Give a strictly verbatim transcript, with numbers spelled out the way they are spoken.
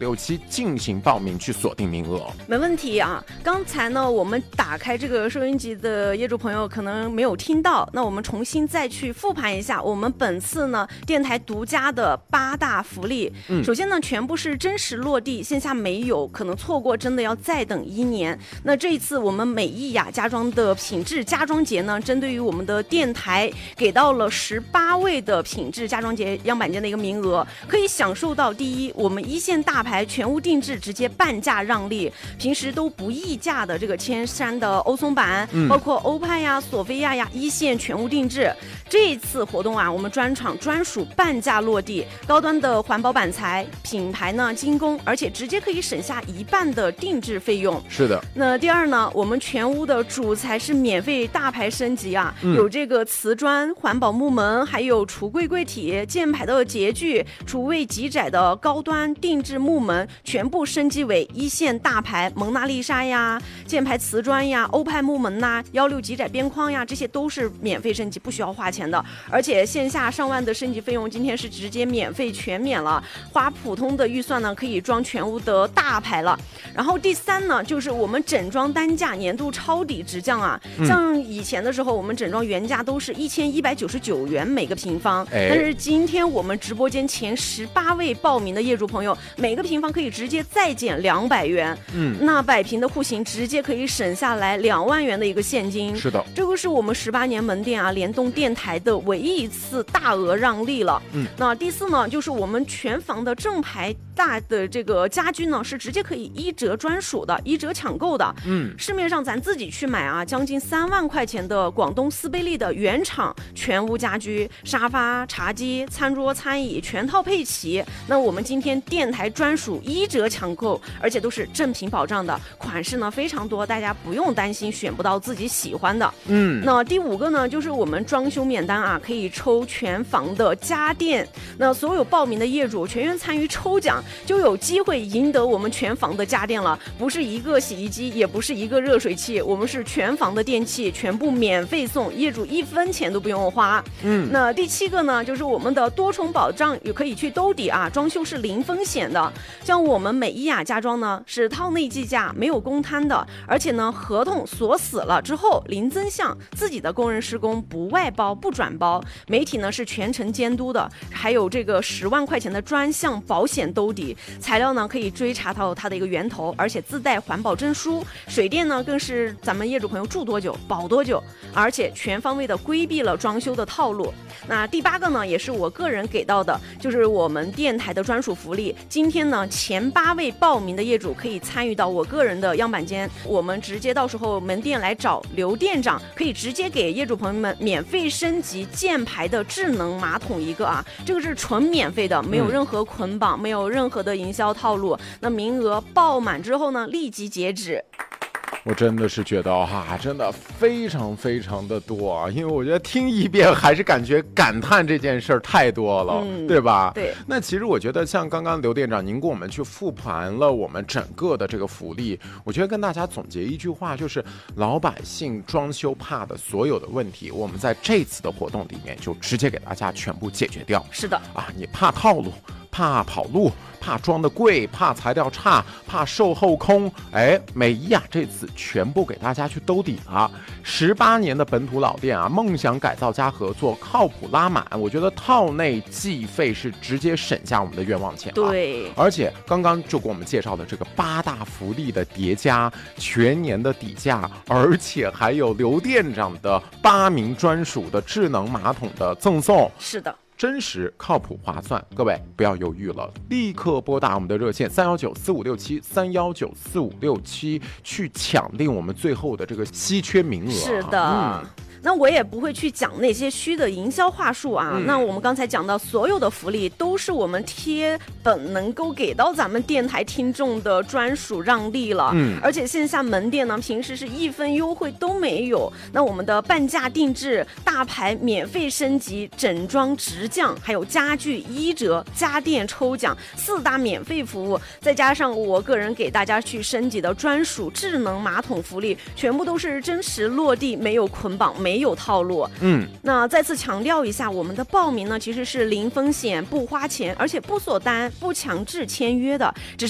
六七进行报名，去锁定名额。 没问题啊。刚才呢，我们打开这个收音机的业主朋友可能没有听到，那我们重新再去复盘一下我们本次呢电台独家的八大福利。嗯，首先呢，全部是真实落地，线下没有，可能错过真的要再等一年。那这一次我们美意雅家装的品质家装节呢，针对于我们的电台给到了十八位的品质家装节样板间的一个名额，可以享受到第一，我们一线大牌全屋定制直接半价让利，平时都不议价的这个千山的欧松板，嗯、包括欧派呀、索菲亚呀，一线全屋定制。这一次活动啊，我们专场专属半价落地，高端的环保板材，品牌呢精工，而且直接可以省下一半的定制费用。 是的。 那第二呢，我们全屋的主材是免费大牌升级啊，嗯、有这个瓷砖、环保木门，还有橱柜柜体、键盘的洁具、厨卫极窄的高端定制木门，全部升级为一线大牌蒙娜丽莎呀、键盘瓷砖呀、欧派木门呐、幺六极窄边框呀，这些都是免费升级，不需要花钱的。而且线下上万的升级费用，今天是直接免费全免了，花普通的预算呢，可以装全屋的大牌了。然后第三呢，就是我们整装单价年度抄底直降啊，嗯、像以前的时候，我们整装原价都是一千一百九十九元每个平方，哎、但是今天我们直播间前十八位报名的业主朋友，每个平方可以直接再减两百元，嗯，那百平的户型直接可以省下来两万元的一个现金。 是的， 这个是我们十八年门店啊联动电台的唯一一次大额让利了。嗯，那第四呢，就是我们全房的正牌大的这个家居呢，是直接可以一折专属的，一折抢购的。嗯，市面上咱自己去买啊，将近三万块钱的广东斯贝利的原厂全屋家居，沙发、茶几、餐桌、餐椅全套配齐。那我们今天电台专属一折抢购，而且都是正品保障的，款式呢非常多，大家不用担心选不到自己喜欢的。嗯，那第五个呢，就是我们装修免单啊，可以抽全房的家电。那所有报名的业主全员参与抽奖，就有机会赢得我们全房的家电了。不是一个洗衣机，也不是一个热水器，我们是全房的电器全部免费送，业主一分钱都不用花。嗯，那第七个呢，就是我们的多重保障也可以去兜底啊，装修是零风险的。像我们美伊雅家装呢，是套内计价，没有公摊的，而且呢，合同锁死了之后零增项，自己的工人施工不外包不转包，媒体呢是全程监督的，还有这个十万块钱的专项保险兜底，材料呢可以追查到它的一个源头，而且自带环保证书，水电呢更是咱们业主朋友住多久保多久，而且全方位的规避了装修的套路。那第八个呢，也是我个人给到的，就是我们电台的专属福利。今天呢，前八位报名的业主可以参与到我个人的样板间，我们直接到时候门店来找刘店长，可以直接给业主朋友们免费升级箭牌的智能马桶一个啊，这个是纯免费的，没有任何捆绑，嗯、没有任何的营销套路。那名额爆满之后呢，立即截止。 我真的是觉得哈，真的非常非常的多啊！因为我觉得听一遍还是感觉感叹这件事儿太多了，嗯、对吧？ 对。 那其实我觉得像刚刚刘店长您给我们去复盘了我们整个的这个福利，我觉得跟大家总结一句话，就是老百姓装修怕的所有的问题，我们在这次的活动里面就直接给大家全部解决掉。 是的啊，你怕套路，怕跑路，怕装的贵，怕材料差，怕售后空，哎，美伊雅这次全部给大家去兜底了。十八年的本土老店啊，梦想改造加合作，靠谱拉满。我觉得套内计费是直接省下我们的冤枉钱。 对， 而且刚刚就给我们介绍的这个八大福利的叠加，全年的底价，而且还有刘店长的八名专属的智能马桶的赠送。 是的。 真实、靠谱、划算，各位不要犹豫了，立刻拨打我们的热线三幺九四五六七三幺九四五六七去抢定我们最后的这个稀缺名额。 是的。嗯，那我也不会去讲那些虚的营销话术啊。嗯、那我们刚才讲到所有的福利都是我们贴本能够给到咱们电台听众的专属让利了。嗯，而且线下门店呢，平时是一分优惠都没有。那我们的半价定制、大牌免费升级、整装直降，还有家具一折、家电抽奖四大免费服务，再加上我个人给大家去升级的专属智能马桶福利，全部都是真实落地，没有捆绑，没有套路。嗯，那再次强调一下，我们的报名呢其实是零风险、不花钱，而且不锁单、不强制签约的，只是